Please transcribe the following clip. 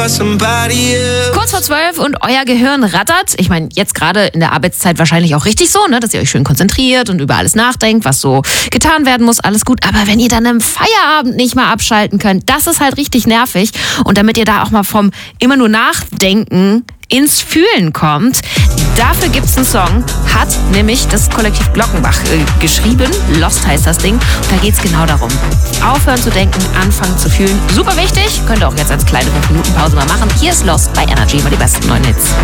Kurz vor 12 und euer Gehirn rattert. Ich meine, jetzt gerade in der Arbeitszeit wahrscheinlich auch richtig so, ne, dass ihr euch schön konzentriert und über alles nachdenkt, was so getan werden muss, alles gut. Aber wenn ihr dann im Feierabend nicht mal abschalten könnt, das ist halt richtig nervig. Und damit ihr da auch mal vom immer nur Nachdenken ins Fühlen kommt, dafür gibt's einen Song, hat nämlich das Kollektiv Glockenbach geschrieben. Lost heißt das Ding. Und da geht's genau darum. Aufhören zu denken, anfangen zu fühlen. Super wichtig. Könnt ihr auch jetzt als kleine 5-Minuten-Pause mal machen. Hier ist Lost bei Energy, mal die besten neuen Hits.